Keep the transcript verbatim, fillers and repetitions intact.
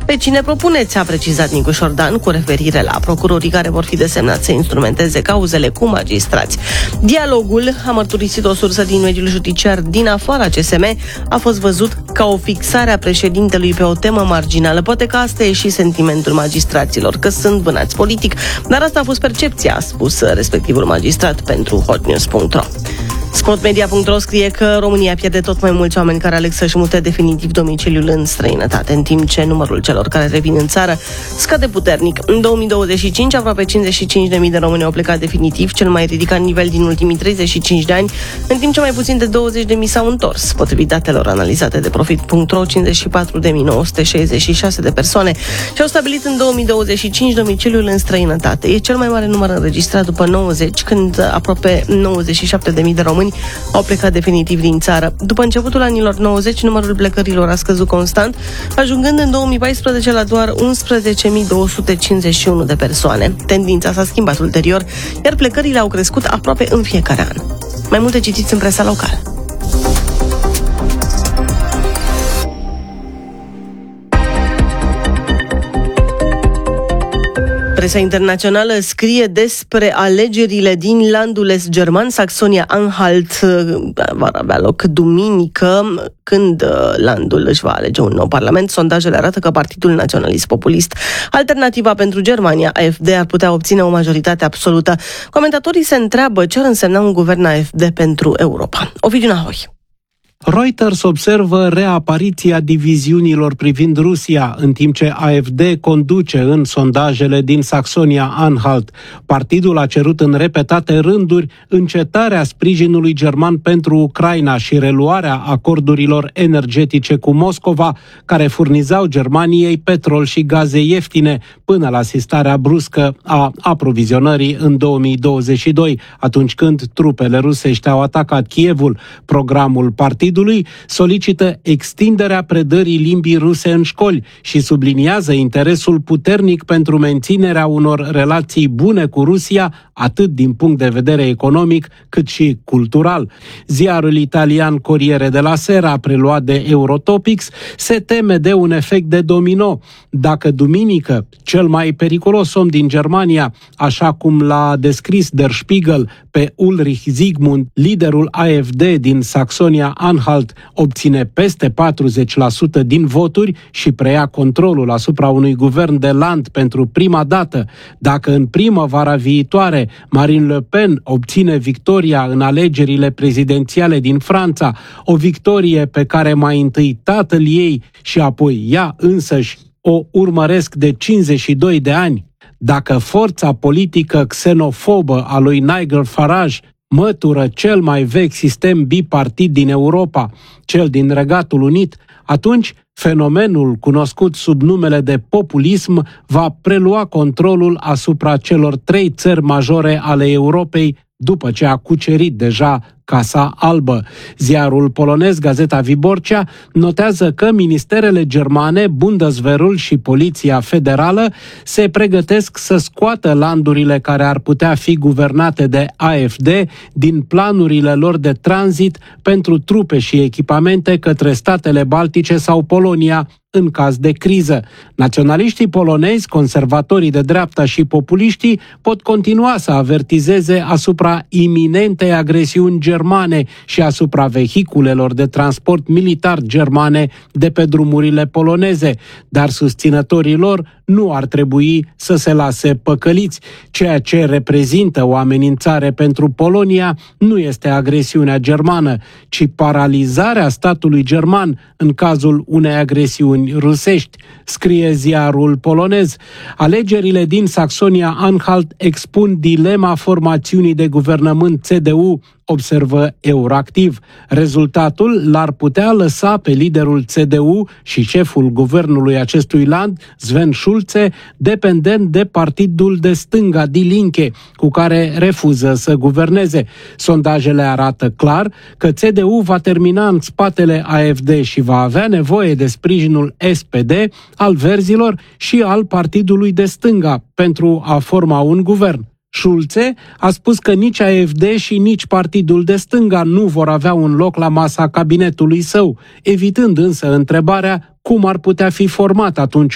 Pe cine propuneți, a precizat Nicu Șordan cu referire la procurorii care vor fi desemnați să instrumenteze cauzele cu magistrați. Dialogul, a mărturisit o sursă din mediul judiciar din afara C S M, a fost văzut ca o fixare a președintelui pe o temă marginală. Poate că asta e și sentimentul magistraților, că sunt vânați politic, dar asta a fost percepția, a spus respectivul magistrat pentru hotnews punct ro. Spotmedia punct ro scrie că România pierde tot mai mulți oameni care aleg să-și mute definitiv domiciliul în străinătate, în timp ce numărul celor care revin în țară scade puternic. În două mii douăzeci și cinci, aproape cincizeci și cinci de mii de români au plecat definitiv, cel mai ridicat nivel din ultimii treizeci și cinci de ani, în timp ce mai puțin de douăzeci de mii s-au întors. Potrivit datelor analizate de Profit punct ro, cincizeci și patru de mii nouă sute șaizeci și șase de persoane și-au stabilit în două mii douăzeci și cinci domiciliul în străinătate. E cel mai mare număr înregistrat după nouăzeci, când aproape nouăzeci și șapte de mii de români au plecat definitiv din țară. După începutul anilor nouăzeci, numărul plecărilor a scăzut constant, ajungând în două mii paisprezece la doar unsprezece mii două sute cincizeci și unu de persoane. Tendința s-a schimbat ulterior, iar plecările au crescut aproape în fiecare an. Mai multe citiți în presa locală. Presa internațională scrie despre alegerile din landul est german. Saxonia-Anhalt va avea loc duminică, când landul își va alege un nou parlament. Sondajele arată că Partidul Naționalist Populist, Alternativa pentru Germania, A F D, ar putea obține o majoritate absolută. Comentatorii se întreabă ce ar însemna un guvern A F D pentru Europa. Ovidiu Nahoi. Reuters observă reapariția diviziunilor privind Rusia, în timp ce A F D conduce în sondajele din Saxonia-Anhalt. Partidul a cerut în repetate rânduri încetarea sprijinului german pentru Ucraina și reluarea acordurilor energetice cu Moscova, care furnizau Germaniei petrol și gaze ieftine până la sistarea bruscă a aprovizionării în două mii douăzeci și doi, atunci când trupele rusești au atacat Kievul. Programul partidului solicită extinderea predării limbii ruse în școli și subliniază interesul puternic pentru menținerea unor relații bune cu Rusia, atât din punct de vedere economic, cât și cultural. Ziarul italian Corriere della Sera, preluat de Eurotopics, se teme de un efect de domino. Dacă duminică, cel mai periculos om din Germania, așa cum l-a descris Der Spiegel pe Ulrich Zygmunt, liderul A F D din Saxonia-Anhalt, obține peste patruzeci la sută din voturi și preia controlul asupra unui guvern de land pentru prima dată, dacă în primăvara viitoare Marine Le Pen obține victoria în alegerile prezidențiale din Franța, o victorie pe care mai întâi tatăl ei și apoi ea însăși o urmăresc de cincizeci și doi de ani, dacă forța politică xenofobă a lui Nigel Farage mătură cel mai vechi sistem bipartid din Europa, cel din Regatul Unit, atunci fenomenul cunoscut sub numele de populism va prelua controlul asupra celor trei țări majore ale Europei, după ce a cucerit deja Casa Albă. Ziarul polonez Gazeta Wyborcza notează că ministerele germane, Bundeswehrul și Poliția Federală se pregătesc să scoată landurile care ar putea fi guvernate de A F D din planurile lor de tranzit pentru trupe și echipamente către statele Baltice sau Polonia în caz de criză. Naționaliștii polonezi, conservatorii de dreapta și populiștii pot continua să avertizeze asupra iminentei agresiuni germane și asupra vehiculelor de transport militar germane de pe drumurile poloneze, dar susținătorii lor nu ar trebui să se lase păcăliți. Ceea ce reprezintă o amenințare pentru Polonia nu este agresiunea germană, ci paralizarea statului german în cazul unei agresiuni rusești, scrie ziarul polonez. Alegerile din Saxonia-Anhalt expun dilema formațiunii de guvernământ C D U, observă Euractiv. Rezultatul l-ar putea lăsa pe liderul C D U și șeful guvernului acestui land, Sven Schulze, dependent de partidul de stânga Die Linke, cu care refuză să guverneze. Sondajele arată clar că C D U va termina în spatele A F D și va avea nevoie de sprijinul S P D, al verzilor și al partidului de stânga pentru a forma un guvern. Schulze a spus că nici A F D și nici partidul de stânga nu vor avea un loc la masa cabinetului său, evitând însă întrebarea cum ar putea fi format atunci